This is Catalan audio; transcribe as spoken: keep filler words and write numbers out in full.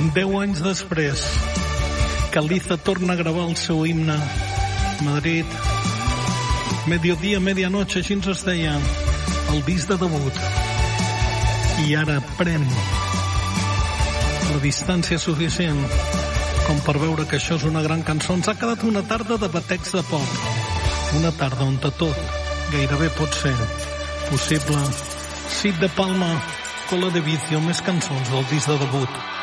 Deu anys després, Caliza torna a gravar el seu himne. Madrid, mediodía, medianoche, així ens es deia el disc de debut. I ara pren la distància suficient com per veure que això és una gran cançó. Ens ha quedat una tarda de batecs de pop, una tarda on tot gairebé pot ser possible. Cid de Palma, Cola de Vicio, més cançons del disc de debut.